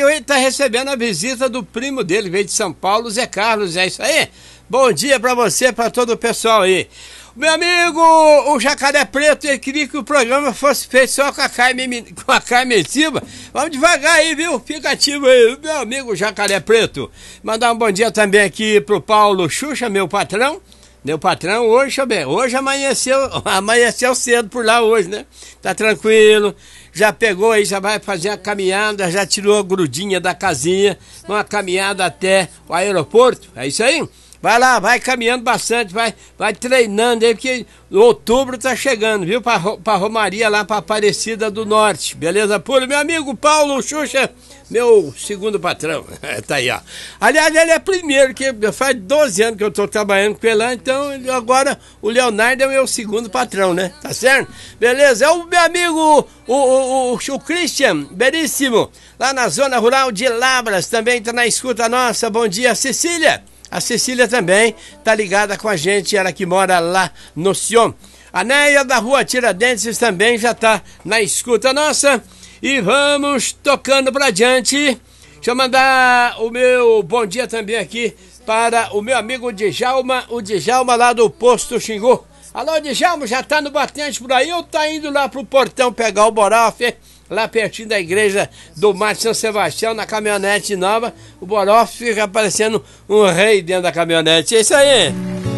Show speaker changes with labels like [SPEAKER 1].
[SPEAKER 1] hoje está recebendo a visita do primo dele, veio de São Paulo, Zé Carlos, é isso aí? Bom dia para você, para todo o pessoal aí. Meu amigo, o Jacaré Preto, ele queria que o programa fosse feito só com a carne ativa. Vamos devagar aí, viu? Fica ativo aí, meu amigo Jacaré Preto. Mandar um bom dia também aqui pro Paulo Xuxa, meu patrão. Meu patrão, hoje amanheceu cedo por lá hoje, né? Tá tranquilo, já pegou aí, já vai fazer a caminhada, já tirou a grudinha da casinha, uma caminhada até o aeroporto, é isso aí? Vai lá, vai caminhando bastante, vai treinando aí, porque outubro tá chegando, viu? Pra Romaria lá, pra Aparecida do Norte, beleza pura? Meu amigo Paulo Xuxa, meu segundo patrão, tá aí, ó. Aliás, ele é primeiro, que faz 12 anos que eu tô trabalhando com ele lá, então agora o Leonardo é meu segundo patrão, né? Tá certo? Beleza, é o meu amigo, o Christian, belíssimo, lá na zona rural de Labras, também tá na escuta nossa. Bom dia, Cecília. A Cecília também tá ligada com a gente, ela que mora lá no Sion. A Neia da Rua Tiradentes também já tá na escuta nossa. E vamos tocando pra diante. Deixa eu mandar o meu bom dia também aqui para o meu amigo Djalma, o Djalma lá do Posto Xingu. Alô, Djalma, já tá no batente por aí ou tá indo lá pro portão pegar o Borofe? Lá pertinho da igreja do Mar São Sebastião, na caminhonete nova, o Borofe fica parecendo um rei dentro da caminhonete. É isso aí.